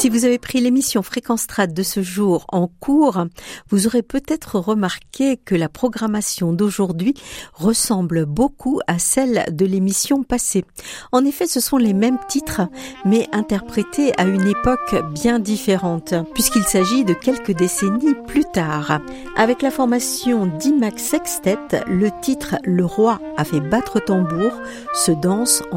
Si vous avez pris l'émission Fréquence Trad de ce jour en cours, vous aurez peut-être remarqué que la programmation d'aujourd'hui ressemble beaucoup à celle de l'émission passée. En effet, ce sont les mêmes titres, mais interprétés à une époque bien différente, puisqu'il s'agit de quelques décennies plus tard. Avec la formation d'Imax Sextet, le titre « Le roi a fait battre tambour » se danse